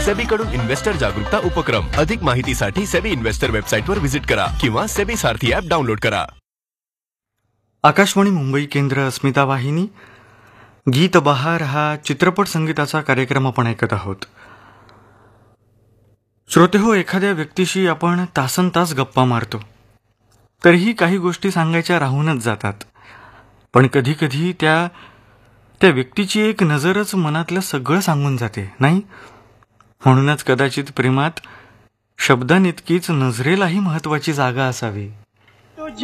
SEBI कडून investor जागरूकता उपक्रम. अधिक माहितीसाठी सेबी इन्व्हेस्टर वेबसाईटवर व्हिजिट करा किंवा सेबी सारथी ॲप डाउनलोड करा. आकाशवाणी मुंबई केंद्र, अस्मिता वाहिनी. गीत बहार हा चित्रपट संगीताचा कार्यक्रम आपण ऐकत आहोत. श्रोते हो, एखाद्या व्यक्तीशी आपण तासनतास गप्पा मारतो, तरीही काही गोष्टी सांगायच्या राहूनच जातात. पण कधी कधी त्या व्यक्तीची एक नजरच मनातलं सगळं सांगून जाते, नाही? म्हणूनच कदाचित प्रेमात शब्दांइतकीच नजरेलाही महत्वाची जागा असावी.